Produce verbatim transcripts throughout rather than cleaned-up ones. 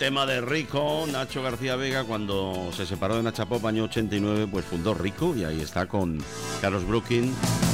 tema de Rico. Nacho García Vega, cuando se separó de Nacha Pop, año ochenta y nueve, pues fundó Rico, y ahí está con Carlos Brooking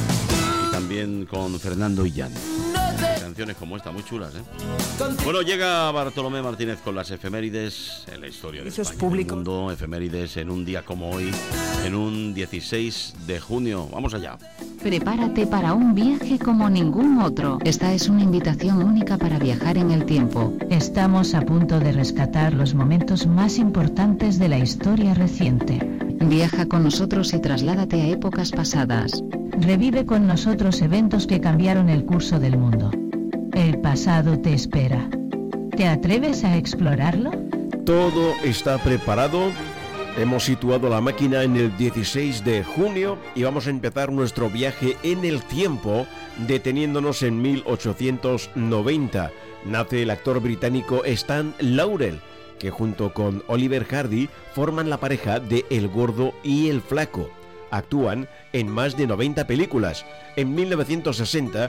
y también con Fernando Illán. Canciones como esta, muy chulas, ¿eh? Bueno, llega Bartolomé Martínez con las efemérides en la historia de España, del mundo. Efemérides en un día como hoy, en un dieciséis de junio. Vamos allá. Prepárate para un viaje como ningún otro. Esta es una invitación única para viajar en el tiempo. Estamos a punto de rescatar los momentos más importantes de la historia reciente. Viaja con nosotros y trasládate a épocas pasadas. Revive con nosotros eventos que cambiaron el curso del mundo. El pasado te espera. ¿Te atreves a explorarlo? Todo está preparado. Hemos situado la máquina en el dieciséis de junio y vamos a empezar nuestro viaje en el tiempo deteniéndonos en mil ochocientos noventa. Nace el actor británico Stan Laurel, que junto con Oliver Hardy forman la pareja de El Gordo y el Flaco. Actúan en más de noventa películas. En mil novecientos sesenta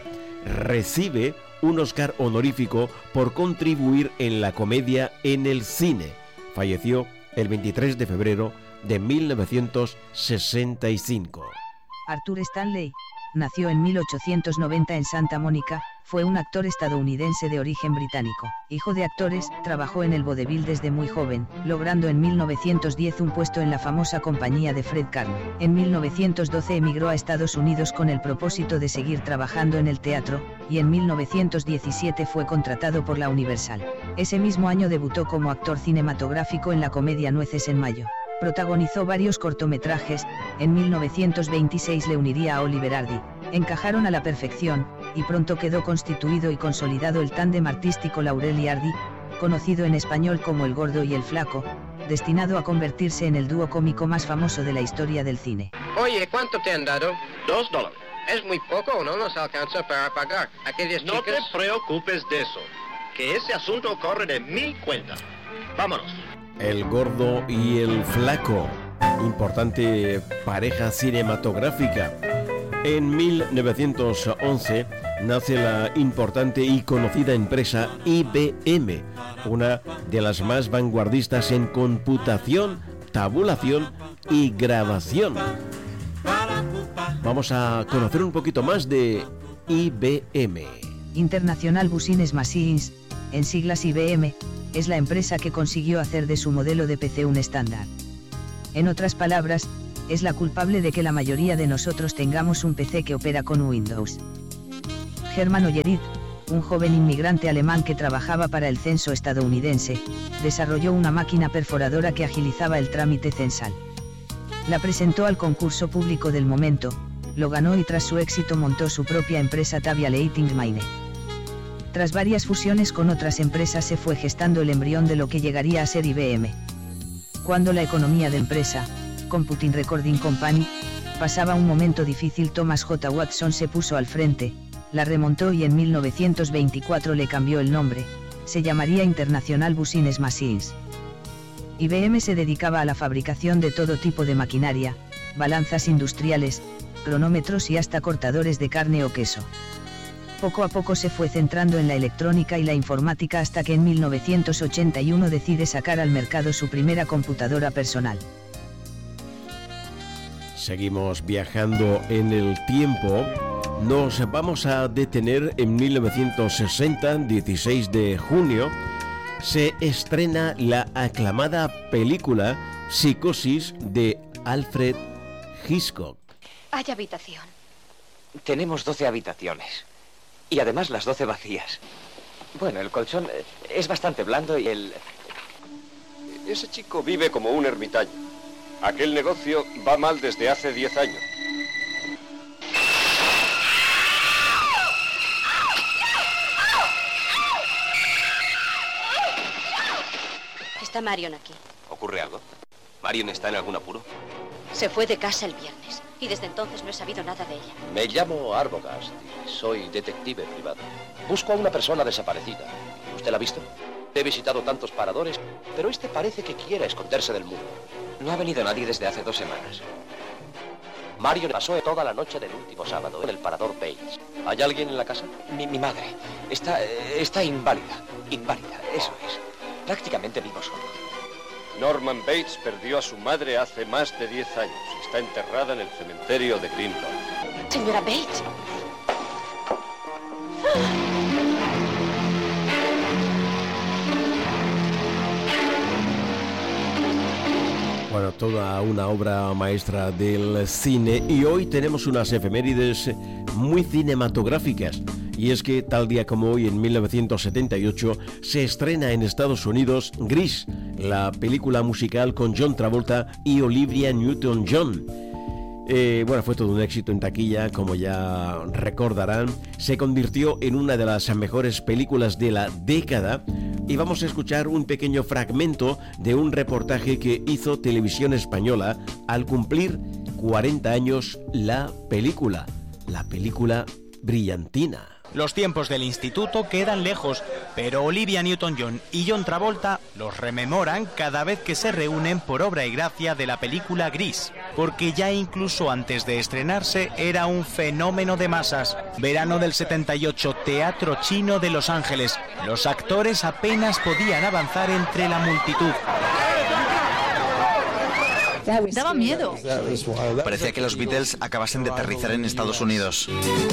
recibe un Oscar honorífico por contribuir en la comedia en el cine. Falleció el veintitrés de febrero de mil novecientos sesenta y cinco. Arthur Stanley nació en mil ochocientos noventa en Santa Mónica. Fue un actor estadounidense de origen británico. Hijo de actores, trabajó en el vodevil desde muy joven, logrando en mil novecientos diez un puesto en la famosa compañía de Fred Karr. En mil novecientos doce emigró a Estados Unidos con el propósito de seguir trabajando en el teatro, y en mil novecientos diecisiete fue contratado por la Universal. Ese mismo año debutó como actor cinematográfico en la comedia Nueces en Mayo. Protagonizó varios cortometrajes. En mil novecientos veintiséis le uniría a Oliver Hardy. Encajaron a la perfección, y pronto quedó constituido y consolidado el tándem artístico Laurel y Hardy, conocido en español como El Gordo y el Flaco, destinado a convertirse en el dúo cómico más famoso de la historia del cine. Oye, ¿cuánto te han dado? Dos dólares. Es muy poco, ¿o no nos alcanza para pagar aquellas No chicas? te preocupes de eso, que ese asunto corre de mi cuenta. Vámonos. El Gordo y el Flaco, importante pareja cinematográfica. En mil novecientos once nace la importante y conocida empresa I B M, una de las más vanguardistas en computación, tabulación y grabación. Vamos a conocer un poquito más de I B M. International Business Machines, en siglas I B M, es la empresa que consiguió hacer de su modelo de P C un estándar. En otras palabras, es la culpable de que la mayoría de nosotros tengamos un P C que opera con Windows. Hermann Ollerith, un joven inmigrante alemán que trabajaba para el censo estadounidense, desarrolló una máquina perforadora que agilizaba el trámite censal. La presentó al concurso público del momento, lo ganó y tras su éxito montó su propia empresa Tavia Lighting Mine. Tras varias fusiones con otras empresas se fue gestando el embrión de lo que llegaría a ser I B M. Cuando la economía de empresa, Computing Recording Company, pasaba un momento difícil, Thomas J. Watson se puso al frente, la remontó y en mil novecientos veinticuatro le cambió el nombre, se llamaría International Business Machines. I B M se dedicaba a la fabricación de todo tipo de maquinaria, balanzas industriales, cronómetros y hasta cortadores de carne o queso. Poco a poco se fue centrando en la electrónica y la informática hasta que en mil novecientos ochenta y uno decide sacar al mercado su primera computadora personal. Seguimos viajando en el tiempo. Nos vamos a detener en mil novecientos sesenta, dieciséis de junio. Se estrena la aclamada película Psicosis de Alfred Hitchcock. Hay habitación. Tenemos doce habitaciones. Y además las doce vacías. Bueno, el colchón es bastante blando y el... Ese chico vive como un ermitaño. Aquel negocio va mal desde hace diez años. Está Marion aquí. ¿Ocurre algo? ¿Marion está en algún apuro? Se fue de casa el viernes y desde entonces no he sabido nada de ella. Me llamo Arbogast y soy detective privado. Busco a una persona desaparecida. ¿Usted la ha visto? He visitado tantos paradores, pero este parece que quiere esconderse del mundo. No ha venido nadie desde hace dos semanas. Marion pasó toda la noche del último sábado en el parador Page. ¿Hay alguien en la casa? Mi, mi madre. Está, está inválida. Inválida, eso es. Prácticamente vivo solo. Norman Bates perdió a su madre hace más de diez años. Está enterrada en el cementerio de Green Lawn. Señora Bates. Bueno, toda una obra maestra del cine, y hoy tenemos unas efemérides muy cinematográficas. Y es que tal día como hoy, en mil novecientos setenta y ocho, se estrena en Estados Unidos Grease, la película musical con John Travolta y Olivia Newton-John. Eh, bueno, fue todo un éxito en taquilla, como ya recordarán. Se convirtió en una de las mejores películas de la década. Y vamos a escuchar un pequeño fragmento de un reportaje que hizo Televisión Española al cumplir cuarenta años la película, la película brillantina. Los tiempos del instituto quedan lejos, pero Olivia Newton-John y John Travolta los rememoran cada vez que se reúnen por obra y gracia de la película Grease, porque ya incluso antes de estrenarse era un fenómeno de masas. Verano del setenta y ocho, Teatro Chino de Los Ángeles. Los actores apenas podían avanzar entre la multitud. Daba miedo. Parecía que los Beatles acabasen de aterrizar en Estados Unidos.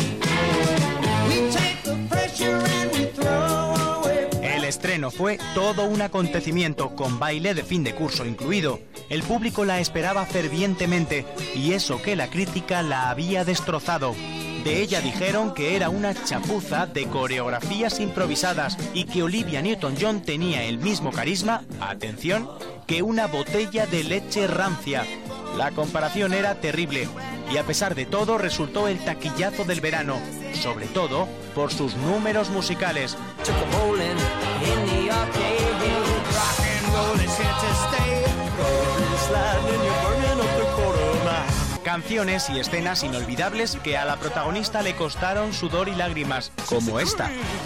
El estreno fue todo un acontecimiento, con baile de fin de curso incluido. El público la esperaba fervientemente, y eso que la crítica la había destrozado. De ella dijeron que era una chapuza de coreografías improvisadas y que Olivia Newton-John tenía el mismo carisma, atención, que una botella de leche rancia. La comparación era terrible, y a pesar de todo resultó el taquillazo del verano, sobre todo por sus números musicales. Canciones y escenas inolvidables que a la protagonista le costaron sudor y lágrimas, como esta.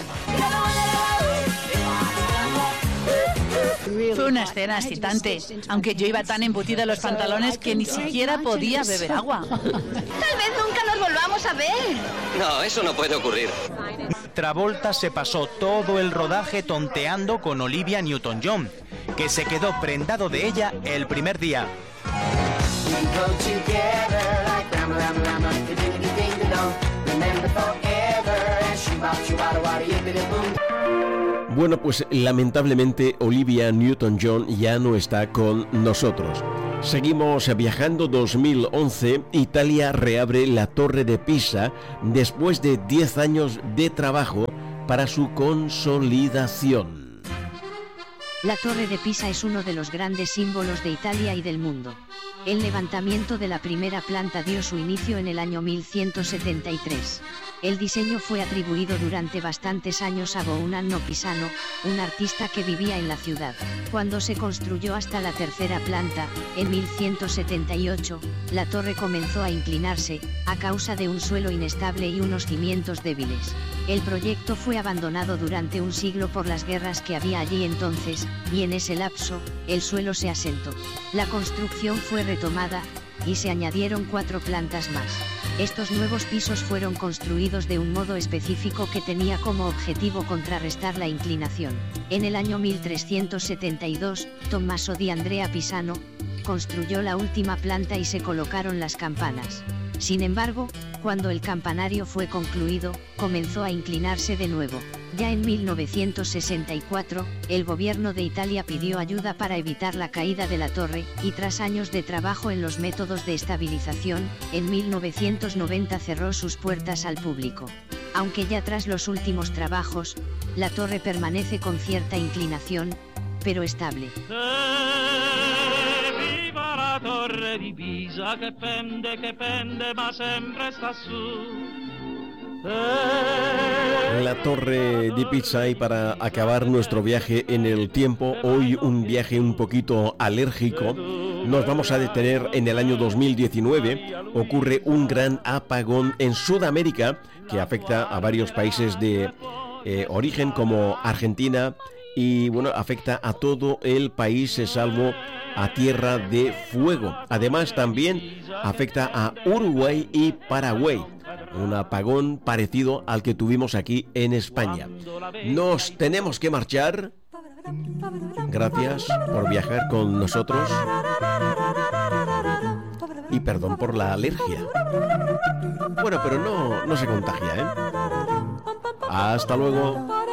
Fue una escena excitante, aunque yo iba tan embutida en los pantalones que ni siquiera podía beber agua. Tal vez nunca nos volvamos a ver. No, eso no puede ocurrir. Travolta se pasó todo el rodaje tonteando con Olivia Newton-John, que se quedó prendado de ella el primer día. Bueno, pues lamentablemente Olivia Newton-John ya no está con nosotros. Seguimos viajando. Dos mil once, Italia reabre la Torre de Pisa después de diez años de trabajo para su consolidación. La Torre de Pisa es uno de los grandes símbolos de Italia y del mundo. El levantamiento de la primera planta dio su inicio en el año mil ciento setenta y tres. El diseño fue atribuido durante bastantes años a Bounanno Pisano, un artista que vivía en la ciudad. Cuando se construyó hasta la tercera planta, en mil ciento setenta y ocho, la torre comenzó a inclinarse, a causa de un suelo inestable y unos cimientos débiles. El proyecto fue abandonado durante un siglo por las guerras que había allí entonces, y en ese lapso, el suelo se asentó. La construcción fue retomada, y se añadieron cuatro plantas más. Estos nuevos pisos fueron construidos de un modo específico que tenía como objetivo contrarrestar la inclinación. En el año mil trescientos setenta y dos, Tommaso di Andrea Pisano construyó la última planta y se colocaron las campanas. Sin embargo, cuando el campanario fue concluido, comenzó a inclinarse de nuevo. Ya en mil novecientos sesenta y cuatro, el gobierno de Italia pidió ayuda para evitar la caída de la torre, y tras años de trabajo en los métodos de estabilización, en mil novecientos noventa cerró sus puertas al público. Aunque ya tras los últimos trabajos, la torre permanece con cierta inclinación, pero estable. La torre di Pisa che pende, che pende, ma sempre sta su. La Torre de Pisa, y para acabar nuestro viaje en el tiempo, hoy un viaje un poquito alérgico, nos vamos a detener en el año dos mil diecinueve. Ocurre un gran apagón en Sudamérica que afecta a varios países de eh, origen como Argentina, y bueno, afecta a todo el país salvo a Tierra de Fuego. Además también afecta a Uruguay y Paraguay. Un apagón parecido al que tuvimos aquí en España. Nos tenemos que marchar, Gracias por viajar con nosotros y perdón por la alergia. Bueno, pero no, no se contagia, ¿eh? Hasta luego.